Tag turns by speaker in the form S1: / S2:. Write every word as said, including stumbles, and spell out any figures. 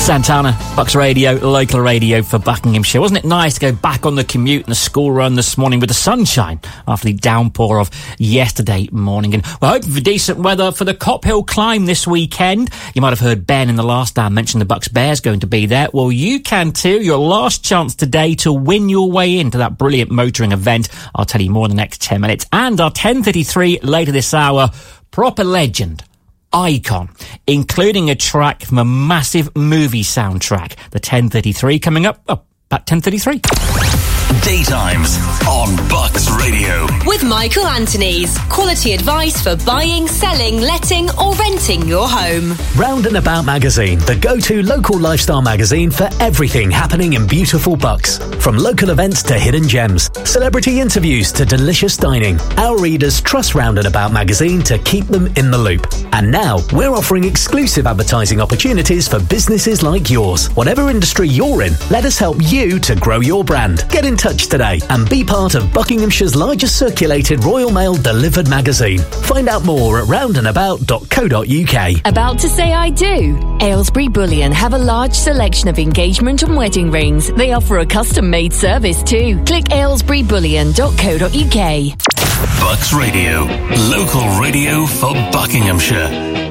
S1: Santana, Bucks Radio, local radio for Buckinghamshire. Wasn't it nice to go back on the commute and the school run this morning with the sunshine after the downpour of yesterday morning? And we're hoping for decent weather for the Cop Hill climb this weekend. You might have heard Ben in the last hour mention the Bucks Bears going to be there. Well, you can too. Your last chance today to win your way into that brilliant motoring event. I'll tell you more in the next ten minutes. And our ten thirty-three later this hour, proper legend. Icon, including a track from a massive movie soundtrack. The ten thirty-three coming up, oh, about ten thirty-three.
S2: Daytimes on Bucks Radio.
S3: With Michael Anthony's quality advice for buying, selling, letting or renting your home.
S4: Round and About magazine, the go-to local lifestyle magazine for everything happening in beautiful Bucks. From local events to hidden gems, celebrity interviews to delicious dining, our readers trust Round and About magazine to keep them in the loop. And now we're offering exclusive advertising opportunities for businesses like yours. Whatever industry you're in, let us help you to grow your brand. Get in touch today and be part of Buckinghamshire's largest circulated Royal Mail delivered magazine. Find out more at round and about dot co dot uk.
S5: About to say I do? Aylesbury Bullion have a large selection of engagement and wedding rings. They offer a custom-made service too. Click aylesbury bullion dot co dot uk.
S2: Bucks Radio, local radio for Buckinghamshire.